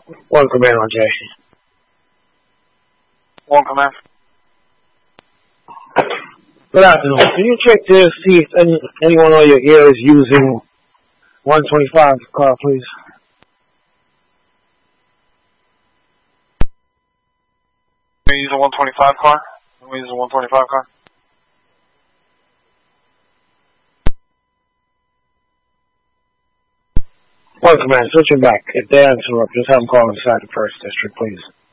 One command on Jay. One command. Good afternoon. Can you check to see if anyone on your ear is using 125 car, please? We use a 125 car? We use a 125 car? One command, switching back. If they interrupt, just have them call inside the first district, please.